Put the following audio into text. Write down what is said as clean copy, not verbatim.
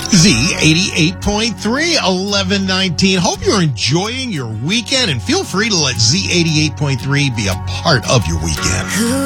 Z88.3, 1119. Hope you're enjoying your weekend, and feel free to let Z88.3 be a part of your weekend.